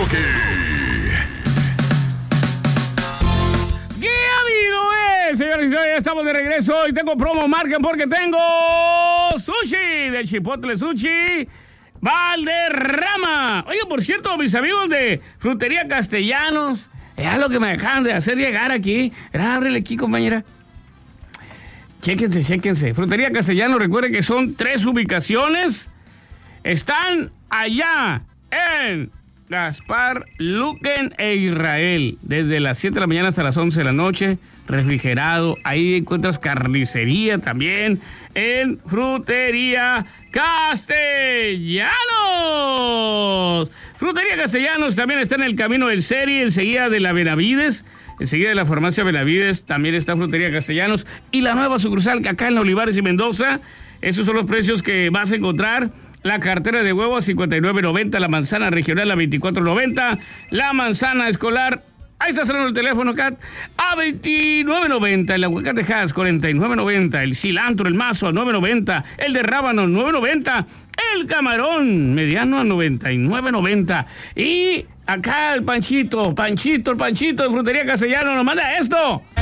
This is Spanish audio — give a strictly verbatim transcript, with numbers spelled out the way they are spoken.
choque. ¿Qué ha habido, eh? Señores y señores, ya estamos de regreso y tengo promo, marquen porque tengo sushi de Chipotle Sushi Valderrama. Oiga, por cierto, mis amigos de Frutería Castellanos, es lo que me dejaron de hacer llegar aquí. Era, ábrele aquí, compañera. Chéquense, chéquense. Frutería Castellanos, recuerden que son tres ubicaciones. Están allá en Gaspar, Luquen e Israel. Desde las siete de la mañana hasta las once de la noche. Refrigerado. Ahí encuentras carnicería también. En Frutería Castellanos. Frutería Castellanos también está en el Camino del Seri, enseguida de la Benavides. Enseguida de la farmacia Benavides también está Frutería Castellanos. Y la nueva sucursal que acá en Olivares y Mendoza. Esos son los precios que vas a encontrar. La cartera de huevo a cincuenta y nueve noventa, la manzana regional a veinticuatro noventa, la manzana escolar, ahí está sonando el teléfono, Cat, a veintinueve noventa, el aguacate Hass cuarenta y nueve noventa, el cilantro, el mazo a nueve noventa, el de rábano nueve noventa, el camarón mediano a noventa y nueve noventa. Y acá el Panchito, Panchito, el Panchito de Frutería Castellano nos manda esto.